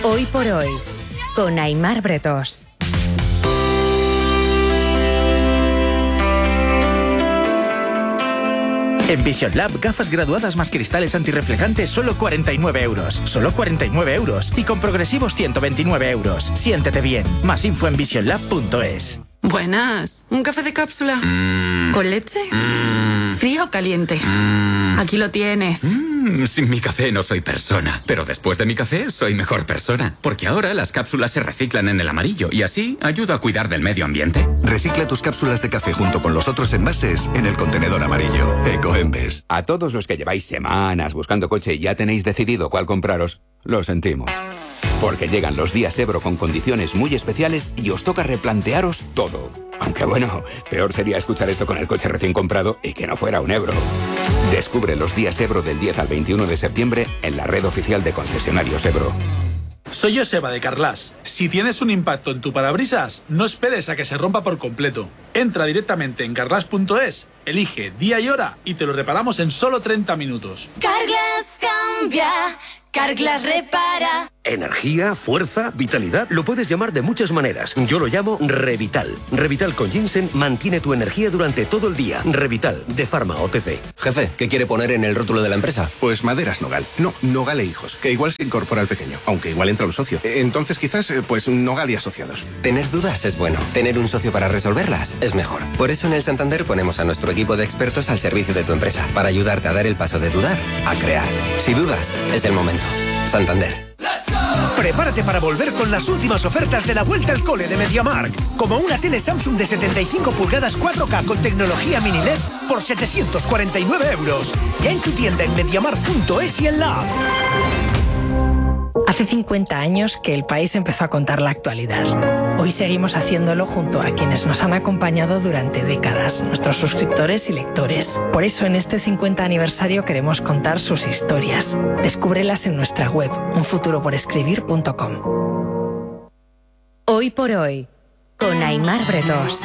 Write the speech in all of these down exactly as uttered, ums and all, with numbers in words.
Hoy por hoy, con Aimar Bretos. En Vision Lab, gafas graduadas más cristales antirreflejantes, solo cuarenta y nueve euros. Solo cuarenta y nueve euros. Y con progresivos, ciento veintinueve euros. Siéntete bien. Más info en vision lab punto es. Buenas. ¿Un café de cápsula? Mm. ¿Con leche? Mm. ¿Frío o caliente? Mm. Aquí lo tienes. Mm. Sin mi café no soy persona. Pero después de mi café soy mejor persona. Porque ahora las cápsulas se reciclan en el amarillo y así ayuda a cuidar del medio ambiente. Recicla tus cápsulas de café junto con los otros envases en el contenedor amarillo. Ecoembes. A todos los que lleváis semanas buscando coche y ya tenéis decidido cuál compraros, lo sentimos. Porque llegan los días Ebro con condiciones muy especiales y os toca replantearos todo. Aunque bueno, peor sería escuchar esto con el coche recién comprado y que no fuera un Ebro. Descubre los días Ebro del diez al veintiuno de septiembre en la red oficial de concesionarios Ebro. Soy Joseba de Carglass. Si tienes un impacto en tu parabrisas, no esperes a que se rompa por completo. Entra directamente en carglass punto es, elige día y hora y te lo reparamos en solo treinta minutos. Carglass cambia, Carglass repara. Energía, fuerza, vitalidad, lo puedes llamar de muchas maneras. Yo lo llamo Revital. Revital con ginseng mantiene tu energía durante todo el día. Revital, de Pharma O T C. Jefe, ¿qué quiere poner en el rótulo de la empresa? Pues Maderas Nogal. No, Nogal e Hijos, que igual se incorpora al pequeño, aunque igual entra un socio. Entonces quizás, pues Nogal y Asociados. Tener dudas es bueno. Tener un socio para resolverlas es mejor. Por eso en el Santander ponemos a nuestro equipo de expertos al servicio de tu empresa, para ayudarte a dar el paso de dudar a crear. Si dudas, es el momento. Santander. Prepárate para volver con las últimas ofertas de la vuelta al cole de MediaMarkt. Como una tele Samsung de setenta y cinco pulgadas cuatro K con tecnología mini L E D por setecientos cuarenta y nueve euros. Ya en tu tienda en mediamarkt punto es y en la app. Hace cincuenta años que el país empezó a contar la actualidad. Hoy seguimos haciéndolo junto a quienes nos han acompañado durante décadas, nuestros suscriptores y lectores. Por eso en este cincuenta aniversario queremos contar sus historias. Descúbrelas en nuestra web, un futuro por escribir punto com. Hoy por hoy, con Aimar Bretos.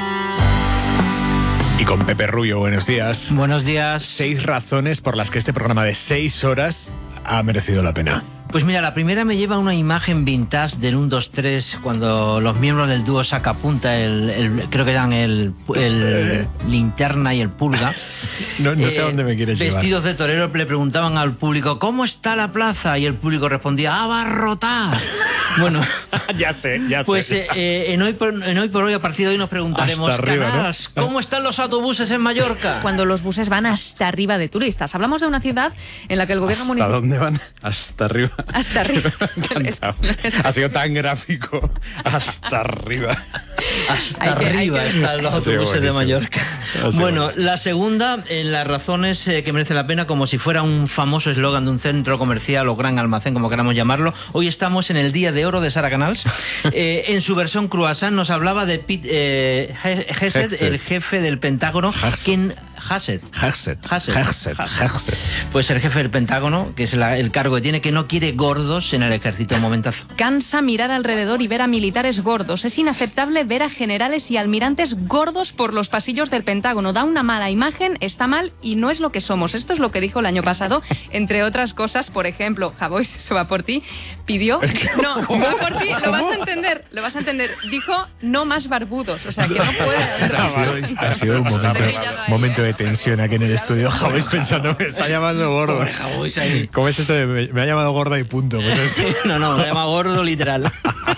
Y con Pepe Rubio, buenos días. Buenos días. Seis razones por las que este programa de seis horas ha merecido la pena. Pues mira, la primera me lleva a una imagen vintage del uno, dos, tres, cuando los miembros del dúo Sacapunta, el, el, creo que eran el, el Linterna y el Pulga. No, no sé a eh, dónde me quieres llevar. Vestidos de torero le preguntaban al público, ¿cómo está la plaza? Y el público respondía, ¡abarrotar! Bueno, ya sé, ya pues, sé. Pues eh, en, hoy por, en hoy por hoy, a partir de hoy nos preguntaremos, hasta arriba, Canals, ¿no? ¿cómo están los autobuses en Mallorca? Cuando los buses van hasta arriba de turistas. Hablamos de una ciudad en la que el gobierno municipal... ¿Hasta dónde van? Hasta arriba. Hasta arriba. Ha sido tan gráfico. Hasta arriba. Hasta que, arriba que... están los autobuses de Mallorca. Bueno, la segunda, en las razones eh, que merece la pena, como si fuera un famoso eslogan de un centro comercial o gran almacén, como queramos llamarlo. Hoy estamos en el Día de Oro de Sara Canals. Eh, en su versión croissant nos hablaba de Pete eh, Hegseth, el jefe del Pentágono. Quien... Hegseth. Hegseth. Hegseth. Hegseth. Pues el jefe del Pentágono, que es la, el cargo que tiene, que no quiere gordos en el ejército. Un momentazo. Cansa mirar alrededor y ver a militares gordos. Es inaceptable ver a generales y almirantes gordos por los pasillos del Pentágono. Da una mala imagen, está mal y no es lo que somos. Esto es lo que dijo el año pasado. Entre otras cosas, por ejemplo, Javois, eso va por ti, pidió... No, va por ti, lo vas a entender, lo vas a entender. Dijo no más barbudos, o sea que no puede haber... Ha sido, ha sido un momento, momento de tensión aquí en el estudio. Javois pensando, me está llamando gordo. Pobre Javois ahí. ¿Cómo es eso de me, me ha llamado gorda y punto? Pues esto. No, no, me llama gordo literal.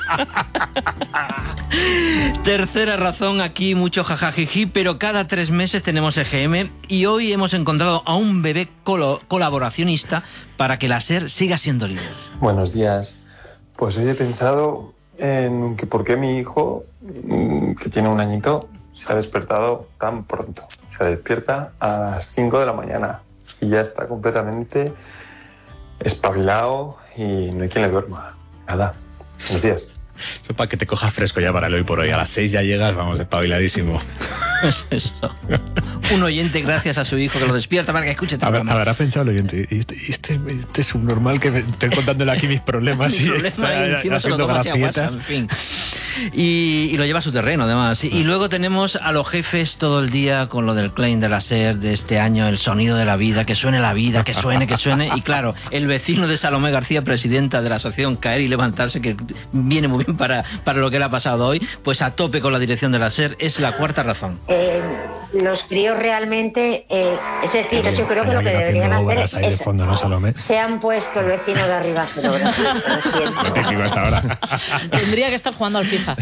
Tercera razón, aquí mucho jajajiji, pero cada tres meses tenemos E G M y hoy hemos encontrado a un bebé colo- colaboracionista para que la SER siga siendo líder. Buenos días. Pues hoy he pensado en que por qué mi hijo, que tiene un añito, se ha despertado tan pronto. Se despierta a las cinco de la mañana y ya está completamente espabilado y no hay quien le duerma. Nada. Buenos días. Eso para que te coja fresco ya para el hoy por hoy. A las seis ya llegas, vamos, espabiladísimo. Pues eso. Un oyente gracias a su hijo que lo despierta para que escuche todo. Habrá pensado el oyente, este, este, este subnormal que me, estoy contándole aquí mis problemas mis y problemas está y encima se lo haciendo toma así a WhatsApp, gracietas. en fin. Y, y lo lleva a su terreno, además. Y luego tenemos a los jefes todo el día con lo del claim de la SER de este año, el sonido de la vida, que suene la vida, que suene, que suene. Y claro, el vecino de Salomé García, presidenta de la asociación Caer y Levantarse, que viene muy bien para, para lo que le ha pasado hoy, pues a tope con la dirección de la SER, es la cuarta razón. Eh, los críos realmente, eh, es decir, yo creo que lo que deberían hacer es, ahí de fondo, ¿no, Salomé? se han puesto el vecino de arriba, pero gracias, lo siento. Técnico hasta ahora. Tendría que estar jugando al FIFA.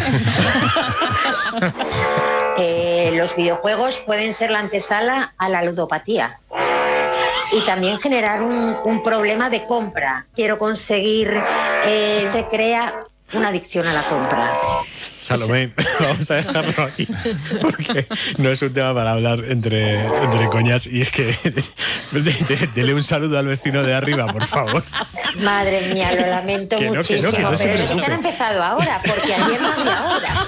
Eh, los videojuegos pueden ser la antesala a la ludopatía y también generar un, un problema de compra. Quiero conseguir, eh, se crea una adicción a la compra. Salomé, vamos a dejarlo aquí, porque no es un tema para hablar entre, entre coñas, y es que dele un saludo al vecino de arriba, por favor. Madre mía, lo lamento Que no, que muchísimo, no, que no se pero es que preocupe. han empezado ahora, porque ayer no había horas.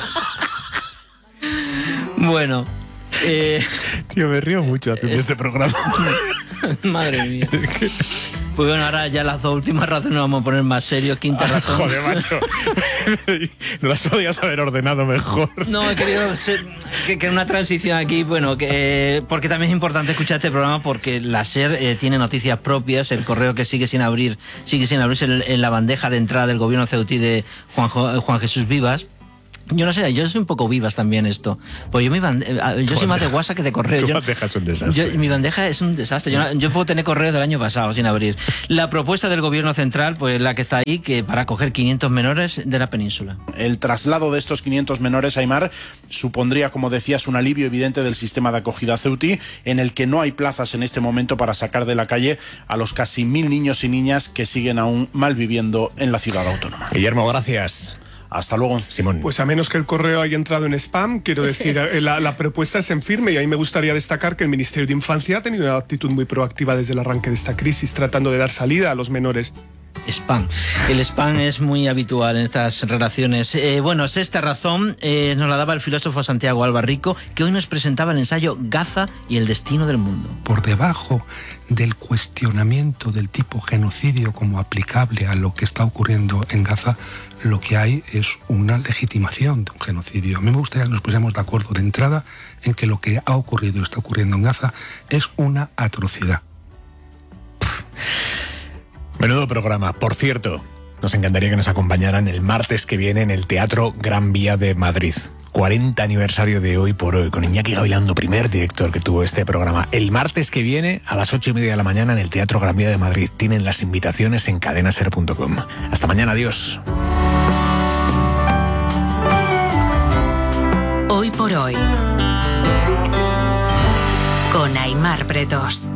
Bueno, eh... tío, me río mucho haciendo este programa. Madre mía. Pues bueno, ahora ya las dos últimas razones nos vamos a poner más serios. Quinta razón. Joder, macho. No las podías haber ordenado mejor. No, he querido ser, que, que una transición aquí, bueno, que, porque también es importante escuchar este programa porque la SER eh, tiene noticias propias, el correo que sigue sin abrir, sigue sin abrirse en, en la bandeja de entrada del gobierno ceutí de Juan, Juan Jesús Vivas. Yo no sé, yo soy un poco Vivas también esto. Pues yo mi bande yo soy más de WhatsApp que de correo. Tu yo, bandeja es un desastre. Yo, mi bandeja es un desastre. Yo, no, yo puedo tener correo del año pasado sin abrir. La propuesta del gobierno central, pues la que está ahí, que para acoger quinientos menores de la península. El traslado de estos quinientos menores, Aimar, supondría, como decías, un alivio evidente del sistema de acogida ceutí, en el que no hay plazas en este momento para sacar de la calle a los casi mil niños y niñas que siguen aún malviviendo en la ciudad autónoma. Guillermo, gracias. Hasta luego. Simón. Pues a menos que el correo haya entrado en spam, quiero decir, la, la propuesta es en firme y ahí me gustaría destacar que el Ministerio de Infancia ha tenido una actitud muy proactiva desde el arranque de esta crisis, tratando de dar salida a los menores. Spam. El spam es muy habitual en estas relaciones. Eh, bueno, sexta razón eh, nos la daba el filósofo Santiago Albarrico, que hoy nos presentaba el ensayo Gaza y el destino del mundo. Por debajo del cuestionamiento del tipo genocidio como aplicable a lo que está ocurriendo en Gaza, lo que hay es una legitimación de un genocidio. A mí me gustaría que nos pusiéramos de acuerdo de entrada en que lo que ha ocurrido y está ocurriendo en Gaza es una atrocidad. Menudo programa. Por cierto, nos encantaría que nos acompañaran el martes que viene en el Teatro Gran Vía de Madrid. cuarenta aniversario de Hoy por Hoy, con Iñaki Gavilando, primer director que tuvo este programa. El martes que viene, a las ocho y media de la mañana, en el Teatro Gran Vía de Madrid. Tienen las invitaciones en cadena ser punto com. Hasta mañana, adiós. Hoy por Hoy, con Aimar Bretos.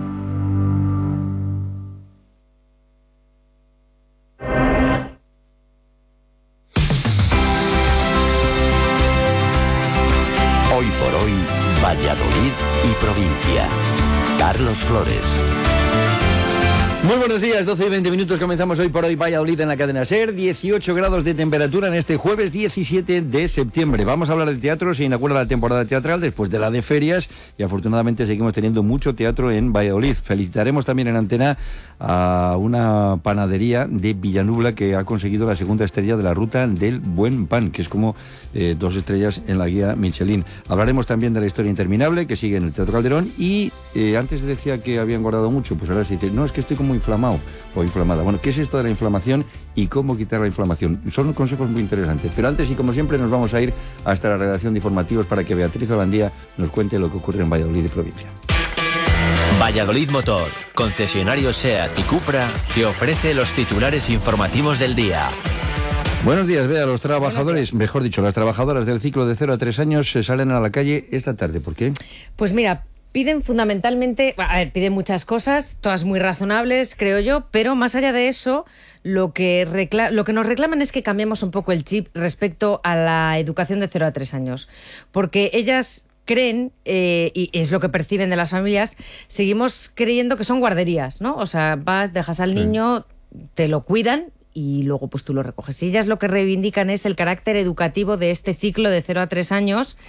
Hoy por hoy, Valladolid y provincia. Carlos Flores. Muy buenos días, doce y veinte minutos, comenzamos Hoy por Hoy Valladolid en la cadena SER, dieciocho grados de temperatura en este jueves diecisiete de septiembre. Vamos a hablar de teatro, se inaugura la temporada teatral después de la de ferias y afortunadamente seguimos teniendo mucho teatro en Valladolid. Felicitaremos también en antena a una panadería de Villanubla que ha conseguido la segunda estrella de la ruta del buen pan, que es como eh, dos estrellas en la guía Michelin. Hablaremos también de la historia interminable que sigue en el Teatro Calderón y eh, antes decía que habían guardado mucho, pues ahora se dice, no, es que estoy como inflamado o inflamada. Bueno, ¿qué es esto de la inflamación y cómo quitar la inflamación? Son consejos muy interesantes, pero antes y como siempre nos vamos a ir hasta la redacción de informativos para que Beatriz Holandía nos cuente lo que ocurre en Valladolid y provincia. Valladolid Motor, concesionario SEAT y Cupra, te ofrece los titulares informativos del día. Buenos días, Bea. Los trabajadores, mejor dicho, las trabajadoras del ciclo de cero a tres años se salen a la calle esta tarde. ¿Por qué? Pues mira, piden fundamentalmente, a ver, piden muchas cosas, todas muy razonables, creo yo, pero más allá de eso, lo que, recla- lo que nos reclaman es que cambiemos un poco el chip respecto a la educación de cero a tres años. Porque ellas creen, eh, y es lo que perciben de las familias, seguimos creyendo que son guarderías, ¿no? O sea, vas, dejas al niño, te lo cuidan y luego pues tú lo recoges. Y ellas lo que reivindican es el carácter educativo de este ciclo de cero a tres años.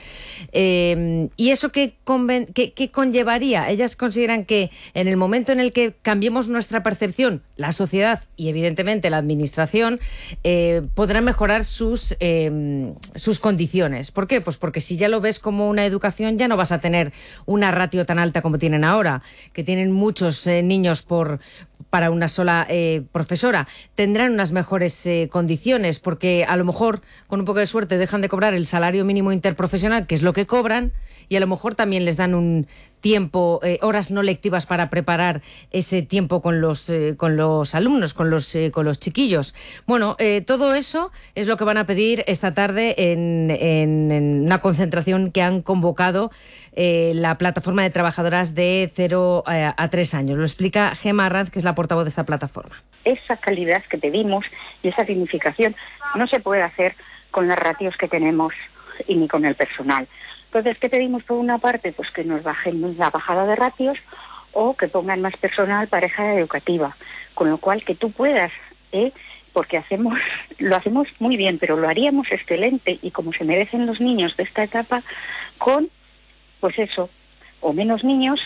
Eh, ¿Y eso qué, conven- qué, qué conllevaría? Ellas consideran que en el momento en el que cambiemos nuestra percepción, la sociedad y evidentemente la administración, eh, podrán mejorar sus, eh, sus condiciones. ¿Por qué? Pues porque si ya lo ves como una educación, ya no vas a tener una ratio tan alta como tienen ahora, que tienen muchos eh, niños por para una sola eh, profesora. Tendrán unas mejores eh, condiciones, porque a lo mejor, con un poco de suerte, dejan de cobrar el salario mínimo interprofesional, que es lo que cobran, y a lo mejor también les dan un tiempo, eh, horas no lectivas para preparar ese tiempo con los eh, con los alumnos, con los eh, con los chiquillos. Bueno, eh, todo eso es lo que van a pedir esta tarde en, en, en una concentración que han convocado eh, la plataforma de trabajadoras de cero a tres años. Lo explica Gemma Arranz, que es la portavoz de esta plataforma. Esa calidad que pedimos y esa dignificación no se puede hacer con las ratios que tenemos y ni con el personal. Entonces, ¿qué pedimos por una parte? Pues que nos bajen la bajada de ratios o que pongan más personal para esa educativa. Con lo cual, que tú puedas, ¿eh? porque hacemos lo hacemos muy bien, pero lo haríamos excelente y como se merecen los niños de esta etapa, con, pues eso, o menos niños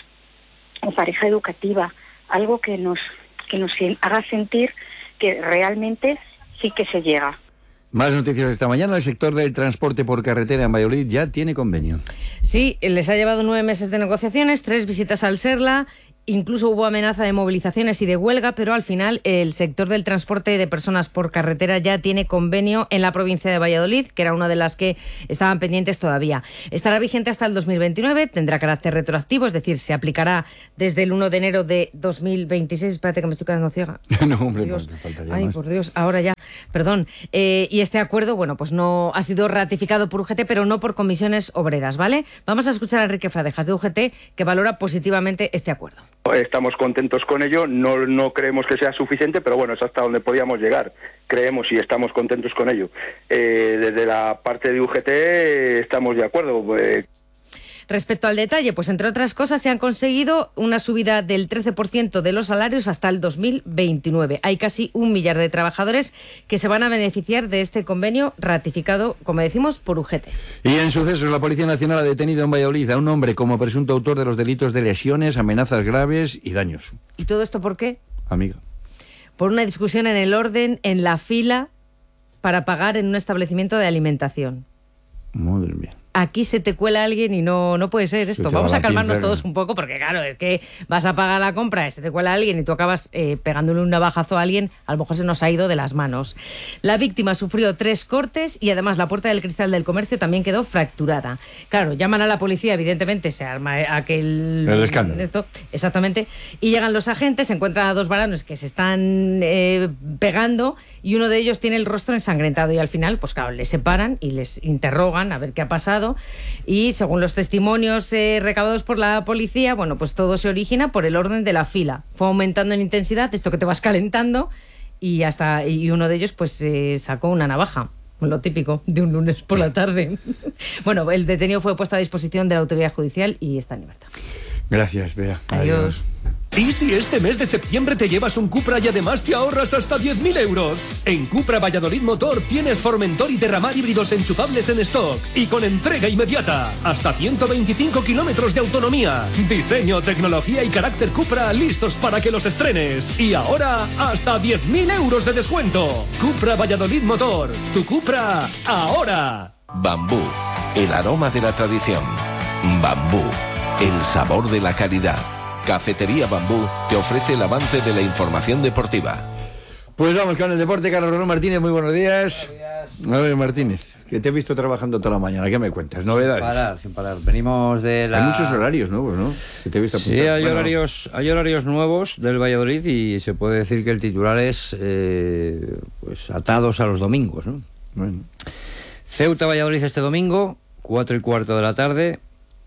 o pareja educativa, algo que nos, que nos haga sentir que realmente sí que se llega. Más noticias esta mañana. El sector del transporte por carretera en Valladolid ya tiene convenio. Sí, les ha llevado nueve meses de negociaciones, tres visitas al SERLA. Incluso hubo amenaza de movilizaciones y de huelga, pero al final el sector del transporte de personas por carretera ya tiene convenio en la provincia de Valladolid, que era una de las que estaban pendientes todavía. Estará vigente hasta el dos mil veintinueve, tendrá carácter retroactivo, es decir, se aplicará desde el uno de enero de dos mil veintiséis. Espérate que me estoy quedando ciega. No, hombre, Dios. no, faltaría Ay, más. por Dios, ahora ya, perdón. Eh, y este acuerdo, bueno, pues no ha sido ratificado por U G T, pero no por comisiones obreras, ¿vale? Vamos a escuchar a Enrique Fradejas de U G T, que valora positivamente este acuerdo. Estamos contentos con ello, no, no creemos que sea suficiente, pero bueno, es hasta donde podíamos llegar, creemos y estamos contentos con ello. Eh, desde la parte de U G T eh, estamos de acuerdo. Eh, Respecto al detalle, pues entre otras cosas se han conseguido una subida del trece por ciento de los salarios hasta el dos mil veintinueve. Hay casi un millar de trabajadores que se van a beneficiar de este convenio ratificado, como decimos, por U G T. Y en sucesos, la Policía Nacional ha detenido en Valladolid a un hombre como presunto autor de los delitos de lesiones, amenazas graves y daños. ¿Y todo esto por qué? Amiga. Por una discusión en el orden, en la fila, para pagar en un establecimiento de alimentación. Madre mía. Aquí se te cuela alguien y no, no puede ser esto. Vamos a calmarnos todos un poco porque, claro, es que vas a pagar la compra, se te cuela alguien y tú acabas eh, pegándole un navajazo a alguien, a lo mejor se nos ha ido de las manos. La víctima sufrió tres cortes y además la puerta del cristal del comercio también quedó fracturada. Claro, llaman a la policía, evidentemente se arma aquel... El escándalo. Esto, exactamente. Y llegan los agentes, se encuentran a dos varones que se están eh, pegando y uno de ellos tiene el rostro ensangrentado y al final, pues claro, les separan y les interrogan a ver qué ha pasado. Y según los testimonios eh, recabados por la policía, bueno, pues todo se origina por el orden de la fila. Fue aumentando en intensidad, esto que te vas calentando, y hasta y uno de ellos pues eh, sacó una navaja. Lo típico de un lunes por la tarde. Bueno, el detenido fue puesto a disposición de la autoridad judicial y está en libertad. Gracias, Bea. Adiós. Adiós. ¿Y si este mes de septiembre te llevas un Cupra y además te ahorras hasta diez mil euros? En Cupra Valladolid Motor tienes Formentor y Terramar híbridos enchufables en stock y con entrega inmediata. Hasta ciento veinticinco kilómetros de autonomía. Diseño, tecnología y carácter Cupra listos para que los estrenes. Y ahora hasta diez mil euros de descuento. Cupra Valladolid Motor. Tu Cupra ahora. Bambú, el aroma de la tradición. Bambú, el sabor de la calidad. Cafetería Bambú te ofrece el avance de la información deportiva. Pues vamos con el deporte. Carlos Ramón Martínez, muy buenos días. Buenos días. A ver, Martínez, que te he visto trabajando toda la mañana. ¿Qué me cuentas? ¿Novedades? Sin parar, sin parar. Venimos de la... Hay muchos horarios nuevos, ¿no? Que te he visto apuntar. Sí, hay, bueno. horarios, hay horarios nuevos del Valladolid y se puede decir que el titular es eh, pues atados a los domingos, ¿no? Bueno. Ceuta-Valladolid este domingo, cuatro y cuarto de la tarde.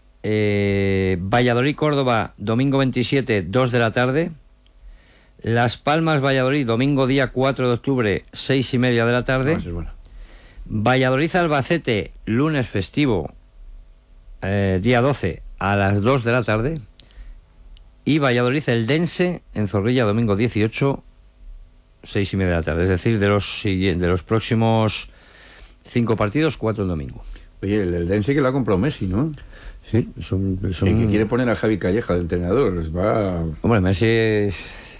Eh, Valladolid-Córdoba, domingo veintisiete, dos de la tarde. Las Palmas-Valladolid, domingo día cuatro de octubre, seis y media de la tarde. No, eso es bueno. Valladolid-Albacete, lunes festivo, eh, día doce, a las dos de la tarde. Y Valladolid-Eldense, en Zorrilla, domingo dieciocho, seis y media de la tarde. Es decir, de los, de los próximos cinco partidos, cuatro el domingo. Oye, el Eldense que lo ha comprado Messi, ¿no? Sí, son, son... Y que quiere poner a Javi Calleja de entrenador. Va... Hombre, Messi... Es...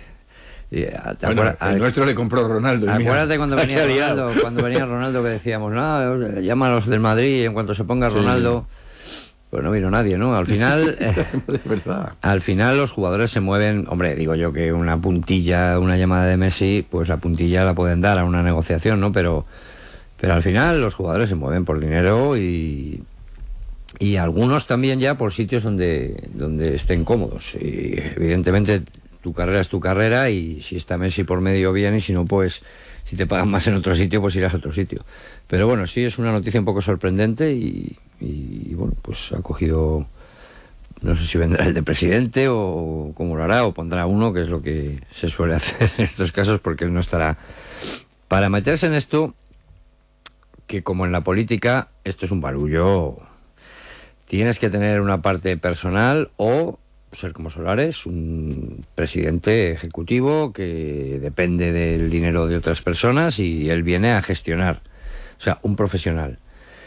Bueno, el al... nuestro le compró Ronaldo. Acuérdate cuando venía Ronaldo, cuando venía Ronaldo que decíamos, no, llama a los del Madrid y en cuanto se ponga Ronaldo, sí. Pues no vino nadie, ¿no? Al final, de verdad. Al final los jugadores se mueven, hombre, digo yo que una puntilla, una llamada de Messi, pues la puntilla la pueden dar a una negociación, ¿no? Pero, pero al final los jugadores se mueven por dinero y y algunos también ya por sitios donde donde estén cómodos. Y evidentemente tu carrera es tu carrera y si está Messi por medio bien y si no, pues si te pagan más en otro sitio, pues irás a otro sitio. Pero bueno, sí es una noticia un poco sorprendente y, y, y bueno, pues ha cogido, no sé si vendrá el de presidente o cómo lo hará o pondrá uno, que es lo que se suele hacer en estos casos porque él no estará. Para meterse en esto, que como en la política, esto es un barullo, tienes que tener una parte personal o ser como Solares, un presidente ejecutivo que depende del dinero de otras personas y él viene a gestionar, o sea, un profesional.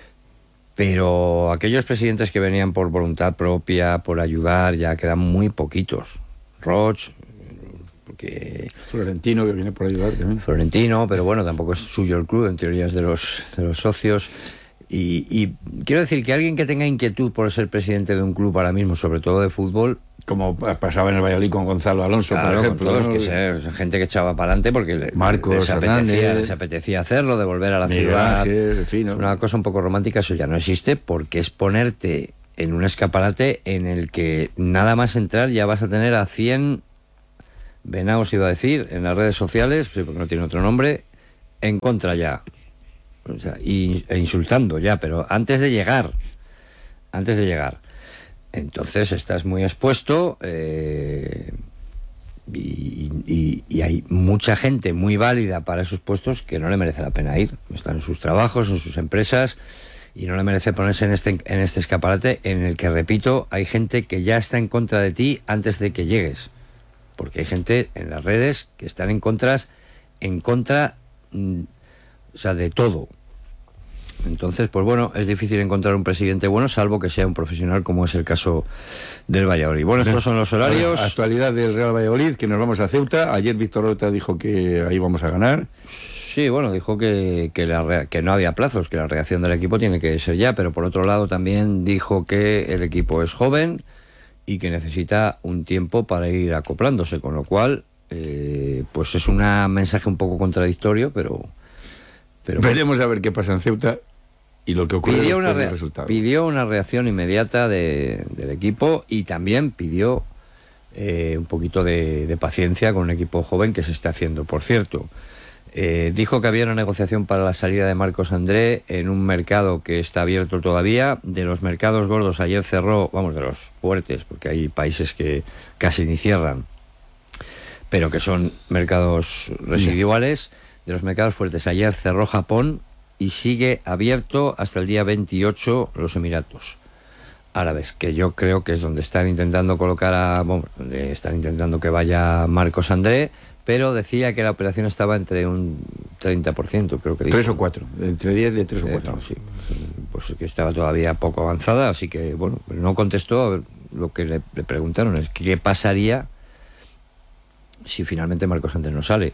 Pero aquellos presidentes que venían por voluntad propia, por ayudar, ya quedan muy poquitos. Roch, porque... Florentino, que viene por ayudar también. Florentino, pero bueno, tampoco es suyo el club, en teoría es de los, de los socios. Y, y quiero decir que alguien que tenga inquietud por ser presidente de un club ahora mismo, sobre todo de fútbol, como pasaba en el Valladolid con Gonzalo Alonso, claro, por ejemplo, todos, ¿no? que sea, gente que echaba para adelante porque Marcos les, apetecía, les apetecía hacerlo, de volver a la Miguel ciudad. Ángel, en fin, ¿no? Es una cosa un poco romántica, eso ya no existe porque es ponerte en un escaparate en el que nada más entrar ya vas a tener a cien venados, iba a decir, en las redes sociales, porque no tiene otro nombre, en contra ya. O sea, y, e insultando ya, pero antes de llegar, antes de llegar. Entonces estás muy expuesto eh, y, y, y hay mucha gente muy válida para esos puestos que no le merece la pena ir. Están en sus trabajos, en sus empresas y no le merece ponerse en este, en este escaparate en el que, repito, hay gente que ya está en contra de ti antes de que llegues. Porque hay gente en las redes que están en contras, en contra... Mm, o sea, de todo. Entonces, pues bueno, es difícil encontrar un presidente bueno, salvo que sea un profesional, como es el caso del Valladolid. Bueno, estos son los horarios. Actualidad del Real Valladolid, que nos vamos a Ceuta. Ayer Víctor Horta dijo que ahí vamos a ganar. Sí, bueno, dijo que, que, la, que no había plazos, que la reacción del equipo tiene que ser ya, pero por otro lado también dijo que el equipo es joven y que necesita un tiempo para ir acoplándose, con lo cual, eh, pues es un mensaje un poco contradictorio, pero... Pero veremos a ver qué pasa en Ceuta y lo que ocurre pidió después una del resultado. Pidió una reacción inmediata de, del equipo y también pidió eh, un poquito de, de paciencia con un equipo joven que se está haciendo. Por cierto, eh, dijo que había una negociación para la salida de Marcos André en un mercado que está abierto todavía. De los mercados gordos ayer cerró, vamos, de los fuertes, porque hay países que casi ni cierran, pero que son mercados residuales. De los mercados fuertes, ayer cerró Japón y sigue abierto hasta el día veintiocho los Emiratos Árabes, que yo creo que es donde están intentando colocar a... Bueno, donde están intentando que vaya Marcos André, pero decía que la operación estaba entre un treinta por ciento, creo que dijo. Tres o cuatro, entre diez de tres o cuatro. Eh, sí, pues que estaba todavía poco avanzada, así que, bueno, no contestó. A ver, lo que le, le preguntaron es qué pasaría si finalmente Marcos André no sale.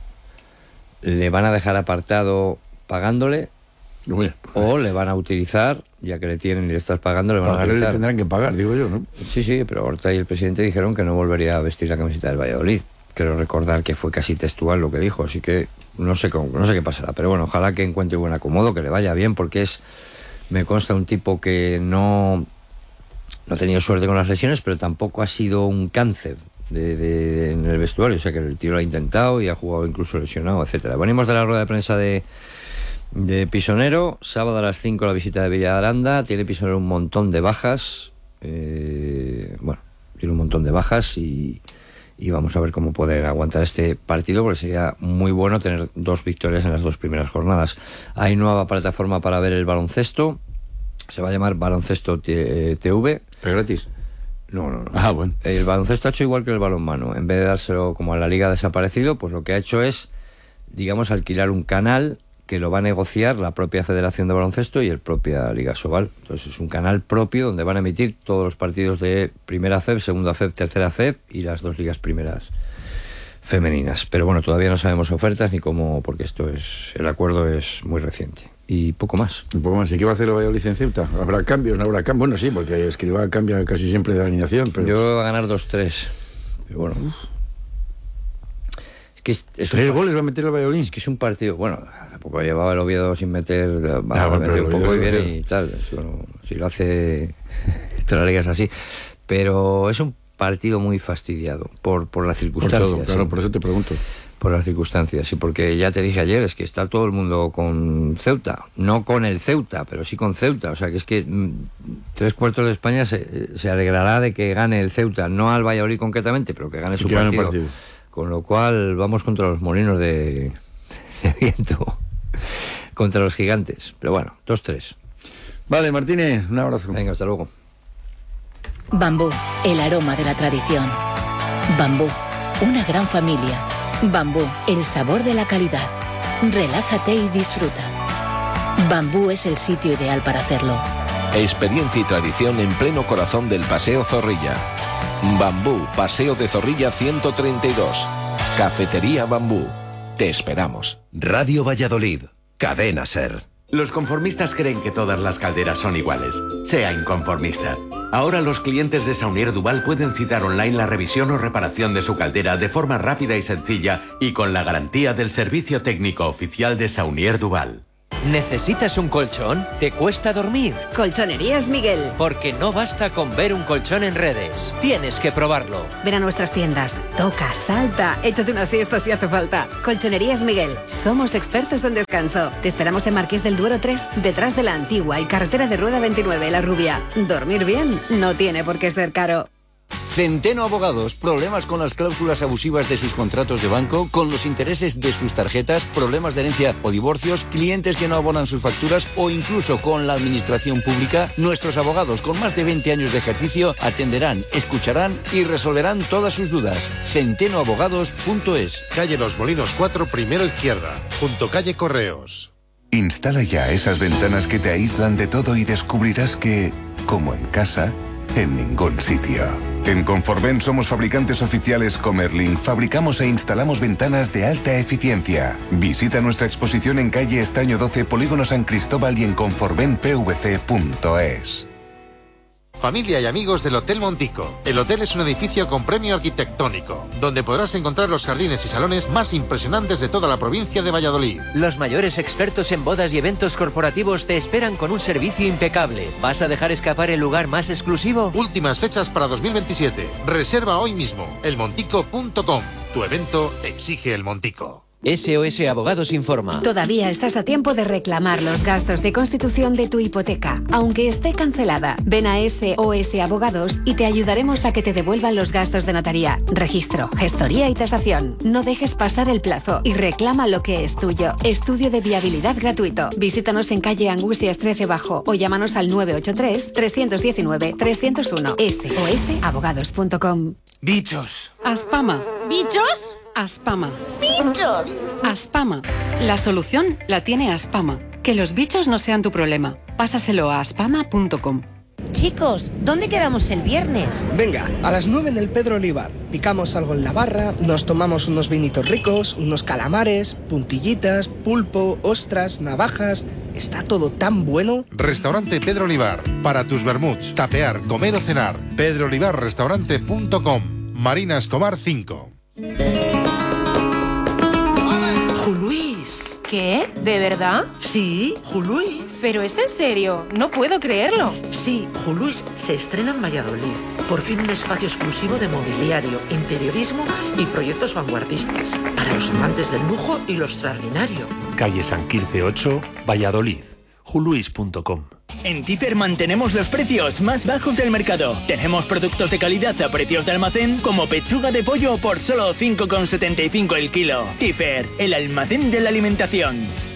¿Le van a dejar apartado pagándole? Bueno, o le van a utilizar, ya que le tienen y le estás pagando, le van pagarle a utilizar. Le tendrán que pagar, digo yo, ¿no? Sí, sí, pero Horta y el presidente dijeron que no volvería a vestir la camiseta del Valladolid. Quiero recordar que fue casi textual lo que dijo, así que no sé cómo, no sé qué pasará, pero bueno, ojalá que encuentre buen acomodo, que le vaya bien, porque es, me consta, un tipo que no, no ha tenido suerte con las lesiones, pero tampoco ha sido un cáncer De, de, en el vestuario, o sea que el tío lo ha intentado y ha jugado incluso lesionado, etcétera. Venimos de la rueda de prensa de, de Pisonero. Sábado a las cinco la visita de Villaranda. Tiene Pisonero un montón de bajas, eh, bueno, tiene un montón de bajas y, y vamos a ver cómo poder aguantar este partido, porque sería muy bueno tener dos victorias en las dos primeras jornadas. Hay nueva plataforma para ver el baloncesto, se va a llamar Baloncesto T V. ¿Es gratis? No, no, no. Ah, bueno. El baloncesto ha hecho igual que el balonmano. En vez de dárselo como a la liga desaparecido, pues lo que ha hecho es digamos, alquilar un canal que lo va a negociar la propia Federación de Baloncesto y el propia Liga Sobal. Entonces es un canal propio donde van a emitir todos los partidos de primera F E B, segunda F E B, tercera F E B y las dos ligas primeras femeninas. Pero bueno, todavía no sabemos ofertas ni cómo, porque esto es, el acuerdo es muy reciente. Y poco más. Un poco más. ¿Y qué va a hacer el Valladolid en Ceuta? ¿Habrá cambios? ¿No habrá cambios? Bueno, sí, porque Escribá cambia casi siempre de alineación. Pero... Yo voy a ganar dos tres. Pero bueno... Uf. Que es, es ¿Tres goles va a meter el Valladolid? Es que es un partido... Bueno, tampoco llevaba el Oviedo sin meter... Va ah, a meter un poco y viene bien y tal. Eso, si lo hace... Esto la liga es así. Pero es un partido muy fastidiado por, por las circunstancias. Por todo, claro, ¿sí? por eso te pregunto. Por las circunstancias, y porque ya te dije ayer, es que está todo el mundo con Ceuta. No con el Ceuta, pero sí con Ceuta. O sea, que es que mmm, tres cuartos de España se, se alegrará de que gane el Ceuta. No al Valladolid concretamente, pero que gane su que partido. Gane partido. Con lo cual vamos contra los molinos de, de viento, contra los gigantes. Pero bueno, dos tres. Vale, Martínez, un abrazo. Venga, hasta luego. Bambú, el aroma de la tradición. Bambú, una gran familia. Bambú, el sabor de la calidad. Relájate y disfruta. Bambú es el sitio ideal para hacerlo. Experiencia y tradición en pleno corazón del Paseo Zorrilla. Bambú, Paseo de Zorrilla ciento treinta y dos. Cafetería Bambú. Te esperamos. Radio Valladolid. Cadena SER. Los conformistas creen que todas las calderas son iguales. Sea inconformista. Ahora los clientes de Saunier Duval pueden citar online la revisión o reparación de su caldera de forma rápida y sencilla y con la garantía del servicio técnico oficial de Saunier Duval. ¿Necesitas un colchón? ¿Te cuesta dormir? Colchonerías Miguel. Porque no basta con ver un colchón en redes. Tienes que probarlo. Ven a nuestras tiendas. Toca, salta, échate una siesta si hace falta. Colchonerías Miguel. Somos expertos en descanso. Te esperamos en Marqués del Duero tres, detrás de la Antigua y Carretera de Rueda veintinueve, La Rubia. Dormir bien no tiene por qué ser caro. Centeno Abogados. Problemas con las cláusulas abusivas de sus contratos de banco, con los intereses de sus tarjetas, problemas de herencia o divorcios, clientes que no abonan sus facturas o incluso con la administración pública. Nuestros abogados con más de veinte años de ejercicio atenderán, escucharán y resolverán todas sus dudas. centeno abogados punto es. Calle Los Molinos cuatro, primero izquierda, junto calle Correos. Instala ya esas ventanas que te aíslan de todo y descubrirás que, como en casa, en ningún sitio. En Conforven somos fabricantes oficiales Comerlin. Fabricamos e instalamos ventanas de alta eficiencia. Visita nuestra exposición en calle Estaño doce, Polígono San Cristóbal y en conforven p v c punto es. Familia y amigos del Hotel Montico. El hotel es un edificio con premio arquitectónico, donde podrás encontrar los jardines y salones más impresionantes de toda la provincia de Valladolid. Los mayores expertos en bodas y eventos corporativos te esperan con un servicio impecable. ¿Vas a dejar escapar el lugar más exclusivo? Últimas fechas para dos mil veintisiete. Reserva hoy mismo. el montico punto com. Tu evento exige El Montico. S O S Abogados informa. Todavía estás a tiempo de reclamar los gastos de constitución de tu hipoteca, aunque esté cancelada. Ven a S O S Abogados y te ayudaremos a que te devuelvan los gastos de notaría, registro, gestoría y tasación. No dejes pasar el plazo y reclama lo que es tuyo. Estudio de viabilidad gratuito. Visítanos en calle Angustias trece Bajo o llámanos al nueve ocho tres, tres uno nueve, tres cero uno. S O S abogados punto com. Bichos. Aspama. ¿Bichos? Aspama. ¡Bichos! Aspama. La solución la tiene Aspama. Que los bichos no sean tu problema. Pásaselo a aspama punto com. Chicos, ¿dónde quedamos el viernes? Venga, a las nueve en el Pedro Olivar. Picamos algo en la barra, nos tomamos unos vinitos ricos, unos calamares, puntillitas, pulpo, ostras, navajas... Está todo tan bueno. Restaurante Pedro Olivar. Para tus vermuts, tapear, comer o cenar. pedro olivar restaurante punto com. Marina Escobar cinco. Juluis. ¿Qué? ¿De verdad? Sí, Juluis. ¿Pero es en serio? No puedo creerlo. Sí, Juluis se estrena en Valladolid. Por fin un espacio exclusivo de mobiliario, interiorismo y proyectos vanguardistas. Para los amantes del lujo y lo extraordinario. Calle San Quirce ocho, Valladolid. juluis punto com. En Tifer mantenemos los precios más bajos del mercado. Tenemos productos de calidad a precios de almacén como pechuga de pollo por solo cinco con setenta y cinco el kilo. Tifer, el almacén de la alimentación.